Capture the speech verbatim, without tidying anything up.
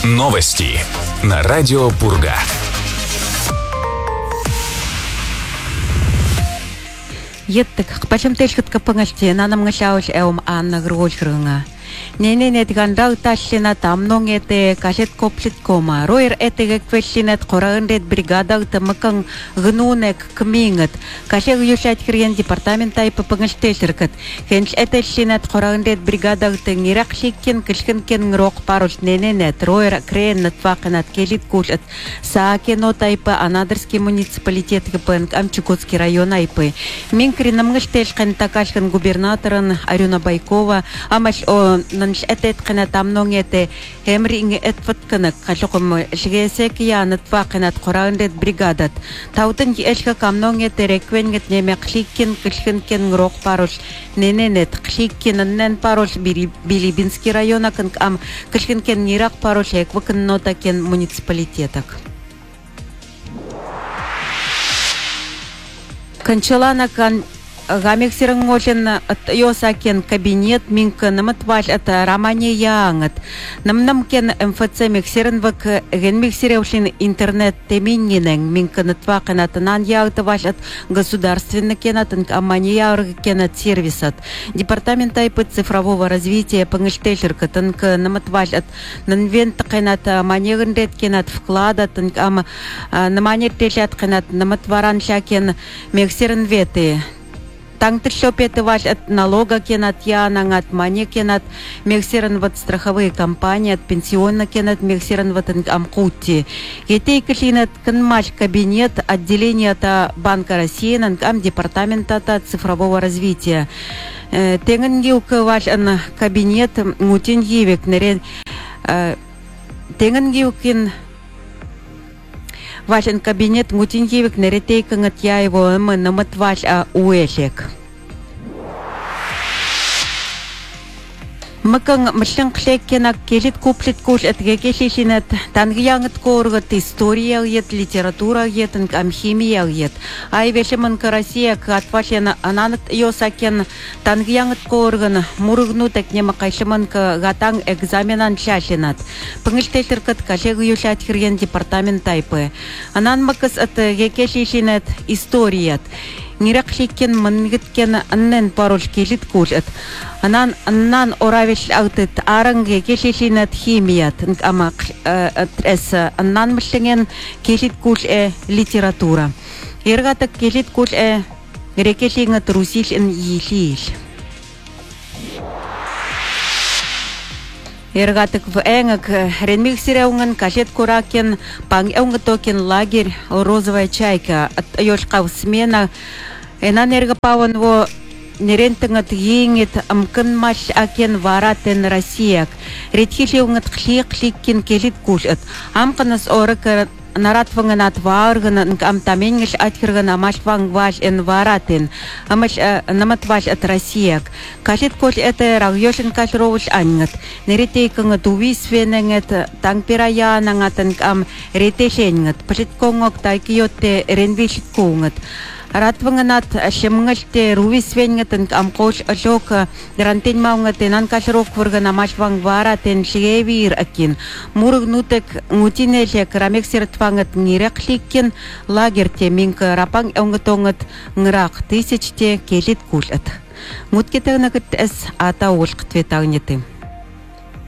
Новости на радио Пурга. Еттик, пачем тешкет капангаште, нанам гашауш эум анна грогрунга. Ненене тигандал ташлина тамнон эте кашет коплит кома. Роер эте геквешинет корагандет бригада тамакан гнунек кмингат. Кашек юшат хирген департамент тайпы пангаштэшеркат. Хенч эте шинет корагандет бригада тангирак шиккен кишкен кен рок паруш нененет. Роер крен натваканат келит кушат. Саакено тайпы Анадырский муниципалитет гпнк Амчукотский район айпы. Минкри намгаштэшкен такашкен губернаторын Арюна Байкова амаш о нанш этет кана тамнон эте хемринг этфат кана кашоком шигесек я натваканат корагандет бригадат. Таутын эшка камнон эте реквенгет неме кликкен кишкен кен рок паруш нененет кликкен нен паруш Билибинский район акын ам кишкен кен нирак паруш эквакын нота кен муниципалитетак. Канчалана кан гамексерен ngolен от йосакен кабинет минка наматваш от романе янгат намнам кен МФЦ мексерен вак ген мексеревшин интернет теминнен минка натвакан от нан ягтваш от государственный кенатен амани яр кенат сервисат департамент тайпы цифрового развития пангштешерка тенка наматваш от нанвент кенат манегендет кенат вклада тенка ам наманет тешат кенат наматваран шакен мексерен веты Тангтышопеты ваш от налога кенат янан от мане кенат мексерен вот страховые компании от пенсионно кенат мексерен вот амкути. Етей кашлинат канмаш кабинет отделения от Банка России ам департамента от цифрового развития. Тенгангилка ваш ан кабинет мутин евик нерен тенгангилкин Вашен кабинет мутиньевик неретейкан от я его намат ваш а уэшек. Макан мышлен клеккенак келит куплит куш от гекешишинет тангиянгат коргат история ет литература ет амхимия ет. Ай вешеман Россия катвашена ананат йосакен тангиянгат корган мургнутек немакайшеман гатан экзаменан шашинат. Пангштешеркат кашег юшат хирген департамент тайпы. Анан макас от гекешишинет историят. Ниракшикен мангиткен аннен парош келит кушат. Анан аннан оравиш аутет аранге кешишинат химият амак эс аннан мышлеген келит куш э литература. Иргатак келит куш э рекешингат русиш эн йишиш. Иргатак в энгак ренмиксиреунган кашет куракен панг эунгатокен лагерь розовая чайка от ёшкав смена энан эргапаван во нерентангат йингет амкан маш акен варатен Россияк ретхишеунгат клик кликкен келит кушат амканас орак наратванgan at waargan am tamengish atхирган амашван ваш эн варатен амаш наматваш от Россияк кашет кош это рагёшин кашровуш аннат неретейкан тувисвененгет тангпираянангатан ам ретешенгат пашитконгок тайкиотте ренвишитконгат Ратванганат шемнгаште рувисвенгатан амкош ашок гарантин маунгатен кашрок вурган амашван варатен шигевир акин мургнутек мутинешек рамексертвангат нирякликкен лагерте минка рапан эунгатонгат нрак тысячте келит кушат. Муткетагнагат эс ата ушктветагнеты.